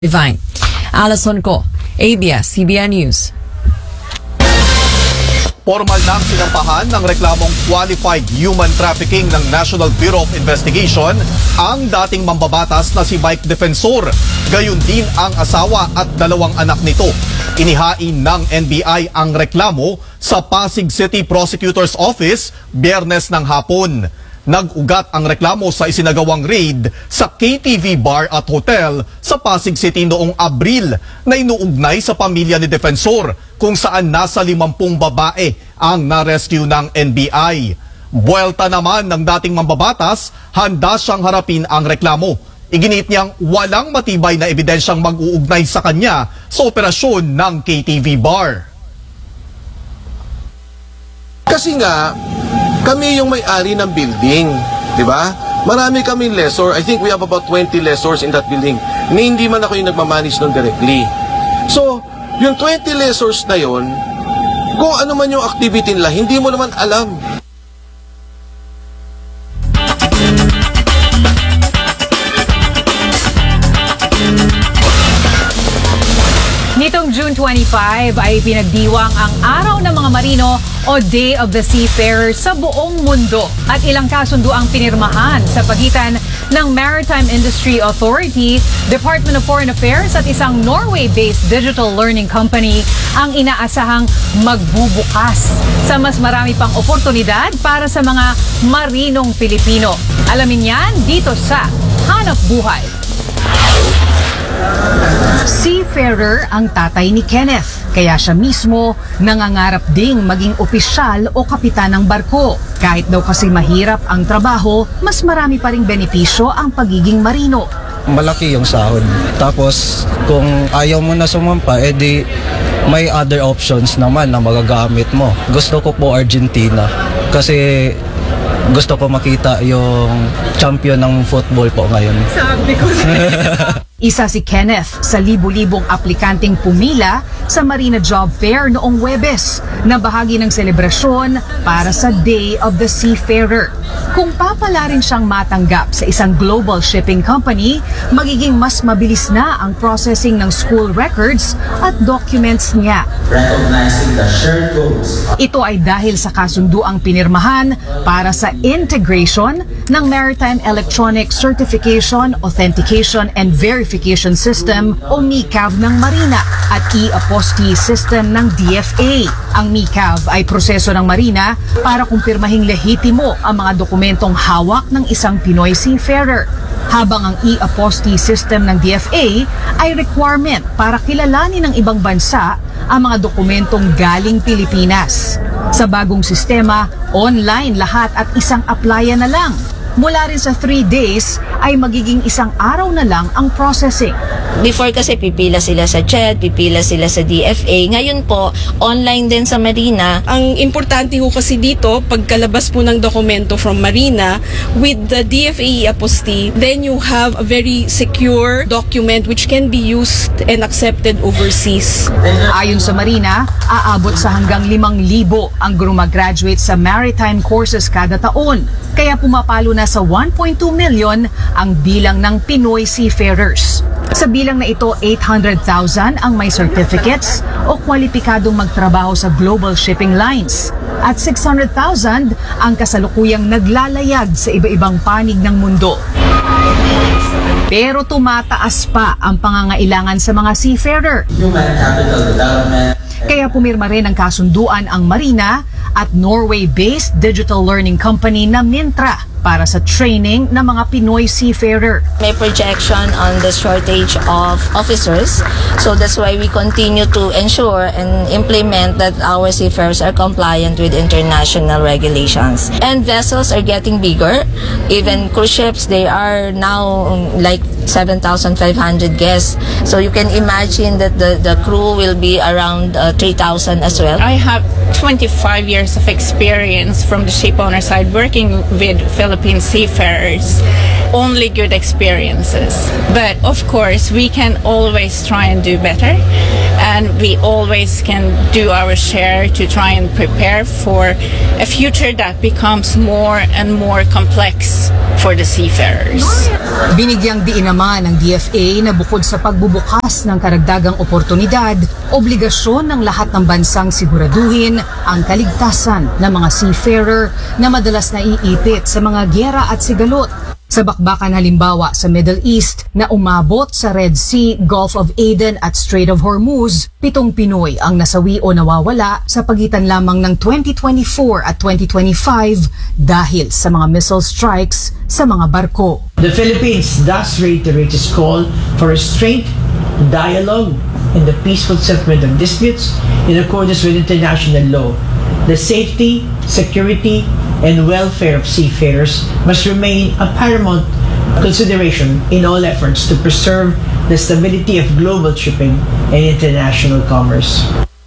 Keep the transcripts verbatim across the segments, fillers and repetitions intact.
Divine. Alison Ko, A B S C B N News. Formal nang sinampahan ng reklamong qualified human trafficking ng National Bureau of Investigation ang dating mambabatas na si Mike Defensor. Gayon din ang asawa at dalawang anak nito. Inihain ng N B I ang reklamo sa Pasig City Prosecutor's Office Biyernes ng hapon. Nag-ugat ang reklamo sa isinagawang raid sa K T V Bar at Hotel sa Pasig City noong Abril na inuugnay sa pamilya ni Defensor kung saan nasa limampung babae ang na-rescue ng N B I. Buwelta naman ng dating mambabatas, handa siyang harapin ang reklamo. Iginit niyang walang matibay na ebidensyang mag-uugnay sa kanya sa operasyon ng K T V Bar. Kasi nga, kami yung may-ari ng building, di ba? Marami kaming lessor. I think we have about twenty lessors in that building. Ni hindi man ako yung nagmamanage nun directly. So, yung twenty lessors na yon, kung ano man yung activity nila, hindi mo naman alam. Nitong June twenty-five ay pinagdiwang ang Araw ng mga Marino o Day of the Seafarer sa buong mundo at ilang kasundo ang pinirmahan sa pagitan ng Maritime Industry Authority, Department of Foreign Affairs at isang Norway-based digital learning company ang inaasahang magbubukas sa mas marami pang oportunidad para sa mga marinong Pilipino. Alamin yan dito sa Hanap Buhay. Seafarer ang tatay ni Kenneth, kaya siya mismo nangangarap ding maging opisyal o kapitan ng barko. Kahit daw kasi mahirap ang trabaho, mas marami pa ring benepisyo ang pagiging marino. Malaki yung sahod. Tapos kung ayaw mo na sumampa, edi may other options naman na magagamit mo. Gusto ko po Argentina kasi gusto ko makita yung champion ng football po ngayon. Sabi ko Isa si Kenneth sa libu-libong aplikanteng pumila sa Marina Job Fair noong Huwebes na bahagi ng selebrasyon para sa Day of the Seafarer. Kung papala rin siyang matanggap sa isang global shipping company, magiging mas mabilis na ang processing ng school records at documents niya. Recognizing the shared goals. Ito ay dahil sa kasunduang pinirmahan para sa integration ng Maritime Electronic Certification, Authentication and Verification System o M I C A V ng Marina at e-apostille system ng D F A. Ang M I C A V ay proseso ng Marina para kumpirmahing lehitimo ang mga dokumentong hawak ng isang Pinoy seafarer. Habang ang e-apostille system ng D F A ay requirement para kilalanin ng ibang bansa ang mga dokumentong galing Pilipinas. Sa bagong sistema, online lahat at isang applyan na lang. Mula rin sa three days ay magiging isang araw na lang ang processing. Before kasi pipila sila sa C H E D, pipila sila sa D F A. Ngayon po, online din sa Marina. Ang importante ho kasi dito, pagkalabas po ng dokumento from Marina, with the D F A apostille, then you have a very secure document which can be used and accepted overseas. Ayon sa Marina, aabot sa hanggang limang libo ang grumagraduate sa maritime courses kada taon. Kaya pumapalo na sa one point two million ang bilang ng Pinoy seafarers. Sa bilang na ito, eight hundred thousand ang may certificates o kwalipikadong magtrabaho sa global shipping lines. At six hundred thousand ang kasalukuyang naglalayag sa iba-ibang panig ng mundo. Pero tumataas pa ang pangangailangan sa mga seafarer. Human capital development. Kaya pumirma rin ang kasunduan ang Marina at Norway-based digital learning company na Mintra para sa training ng mga Pinoy seafarer. May projection on the shortage of officers. So that's why we continue to ensure and implement that our seafarers are compliant with international regulations. And vessels are getting bigger. Even cruise ships, they are now like seven thousand five hundred guests. So you can imagine that the, the crew will be around uh, three thousand as well. I have twenty-five years of experience from the ship owner side working with Philippine seafarers. only good experiences. But of course, we can always try and do better, and we always can do our share to try and prepare for a future that becomes more and more complex for the seafarers. Binigyang diin naman ng D F A na bukod sa pagbubukas ng karagdagang oportunidad, obligasyon ng lahat ng bansang siguraduhin ang kaligtasan ng mga seafarer na madalas naiipit sa mga gyera at sigalot. Sa bakbakan halimbawa sa Middle East na umabot sa Red Sea, Gulf of Aden at Strait of Hormuz, pitong Pinoy ang nasawi o nawawala sa pagitan lamang ng twenty twenty-four at twenty twenty-five dahil sa mga missile strikes sa mga barko. The Philippines thus reiterates its call for restraint, dialogue, and the peaceful settlement of disputes in accordance with international law. The safety, security, and welfare of seafarers must remain a paramount consideration in all efforts to preserve the stability of global shipping and international commerce.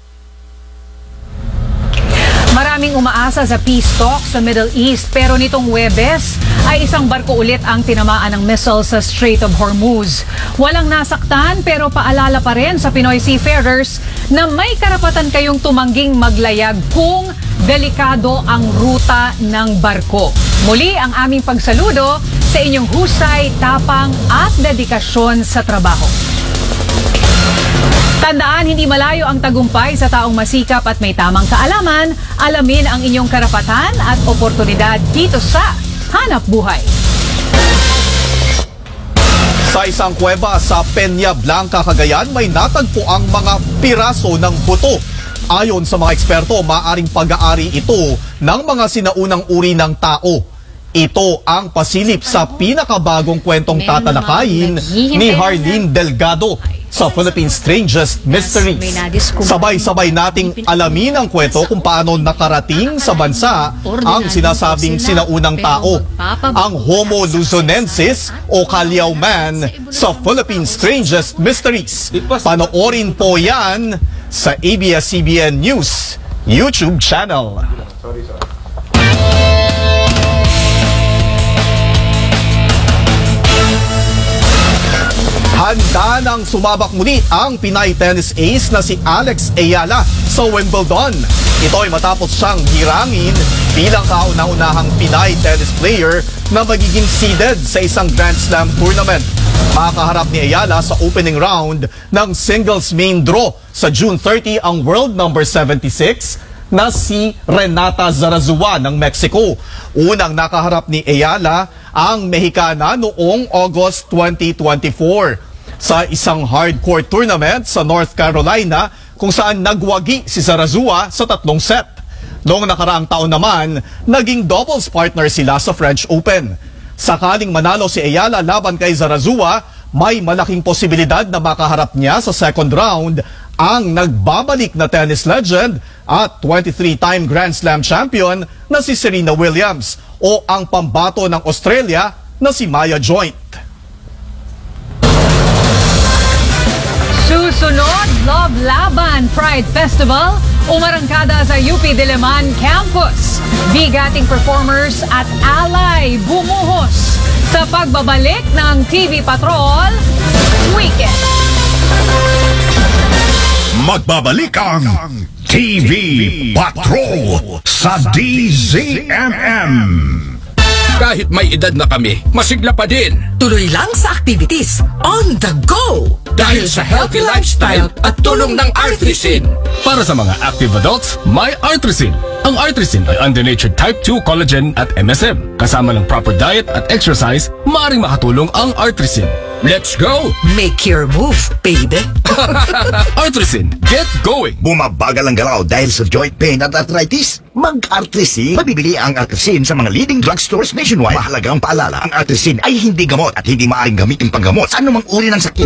Maraming umaasa sa peace talks sa Middle East pero nitong Huwebes ay isang barko ulit ang tinamaan ng missile sa Strait of Hormuz. Walang nasaktan pero paalala pa rin sa Pinoy seafarers na may karapatan kayong tumangging maglayag kung delikado ang ruta ng barko. Muli ang aming pagsaludo sa inyong husay, tapang at dedikasyon sa trabaho. Tandaan, hindi malayo ang tagumpay sa taong masikap at may tamang kaalaman. Alamin ang inyong karapatan at oportunidad dito sa Hanap Buhay. Sa isang kuweba sa Peña Blanca, Cagayan, may natagpo ang mga piraso ng buto. Ayon sa mga eksperto, maaring pag-aari ito ng mga sinaunang uri ng tao. Ito ang pasilip sa pinakabagong kwentong tatalakayin ni Harleen Delgado sa Philippines Strangest Mysteries. Sabay-sabay nating alamin ang kwento kung paano nakarating sa bansa ang sinasabing sinaunang tao, ang Homo luzonensis o Calliao Man sa Philippines Strangest Mysteries. Panoorin po yan sa A B S C B N News YouTube channel. Handa nang sumabak muli ang Pinay tennis ace na si Alex Ayala sa Wimbledon. Ito ay matapos siyang hirangin bilang kauna-unahang Pinay tennis player na magiging seeded sa isang Grand Slam tournament. Makaharap ni Ayala sa opening round ng singles main draw sa June thirtieth ang world number seventy-six na si Renata Zarazua ng Mexico. Unang nakaharap ni Ayala ang Mexicana noong August twenty twenty-four sa isang hardcore tournament sa North Carolina kung saan nagwagi si Zarazua sa tatlong set. Noong nakaraang taon naman, naging doubles partner sila sa French Open. Sakaling manalo si Ayala laban kay Zarazua, may malaking posibilidad na makaharap niya sa second round ang nagbabalik na tennis legend at twenty-three time Grand Slam champion na si Serena Williams o ang pambato ng Australia na si Maya Joint. Susunod, Love Laban Pride Festival, umarangkada sa U P Diliman Campus. Bigating performers at alay bumuhos sa pagbabalik ng T V Patrol Weekend. Magbabalik ang T V Patrol sa D Z M M. Kahit may edad na kami, masigla pa din. Tuloy lang sa activities on the go. Dahil sa healthy lifestyle at tulong ng Artrisin. Para sa mga active adults, may Artrisin. Ang Artrisin ay under-natured type two collagen at M S M. Kasama ng proper diet at exercise, maaaring makatulong ang Artrisin. Let's go! Make your move, baby! Artrisin, get going! Bumabagal ang galaw dahil sa joint pain at arthritis? Mag-Artrisin. Mabibili ang Artrisin sa mga leading drugstores nationwide. Mahalagang paalala, ang Artrisin ay hindi gamot at hindi maaaring gamitin panggamot sa anumang uri ng sakit.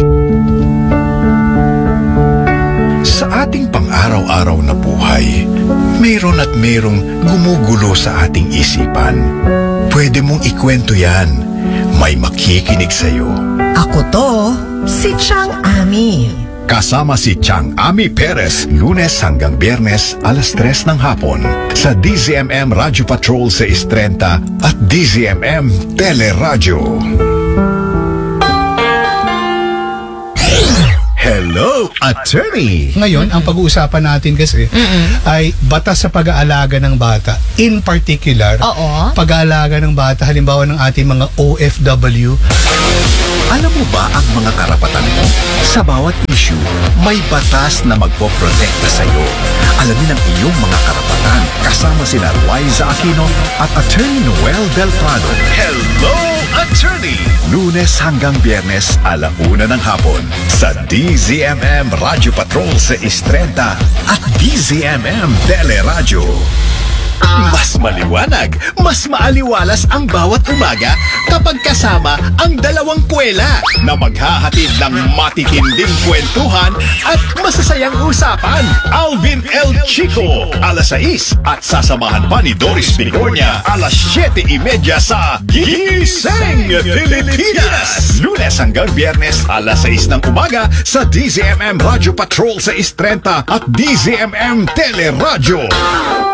Sa ating pang-araw-araw na buhay, mayroon at mayroong gumugulo sa ating isipan. Pwede mong ikwento yan. May makikinig sa'yo. Ako to, si Chang Ami. Kasama si Chang Ami Perez, Lunes hanggang Biyernes, alas tres ng hapon. Sa D Z M M Radio Patrol sa Istrenta at D Z M M Teleradyo. Hello, attorney! Ngayon, ang pag-uusapan natin kasi ay batas sa pag-aalaga ng bata. In particular, Oo. pag-aalaga ng bata, halimbawa ng ating mga O F W. Alam mo ba ang mga karapatan mo? Sa bawat issue, may batas na magpoprotekta sa iyo. Alamin ang iyong mga karapatan kasama sina Liza Aquino at Attorney Noel Del Prado. Hello, attorney! Lunes hanggang Biyernes, alauna ng hapon sa D Z M M Radio Patrol sa Istrenta at D Z M M Teleradyo. Mas maliwanag, mas maaliwalas ang bawat umaga kapag kasama ang dalawang kwela na maghahatid ng matitinding kwentuhan at masasayang usapan. Alvin L. Chico, alas sais at sasamahan pa ni Doris Bigornia, alas siyete y media sa Gising Pilipinas. Lunes hanggang Biyernes, alas sais ng umaga sa D Z M M Radio Patrol sa Istrenta at D Z M M Teleradyo.